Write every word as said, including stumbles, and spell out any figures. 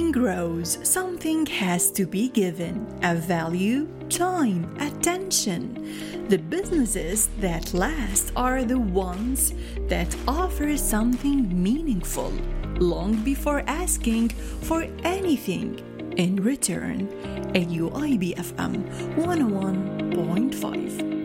something grows, something has to be given, a value, time, attention. The businesses that last are the ones that offer something meaningful long before asking for anything in return. A U I B F M one oh one point five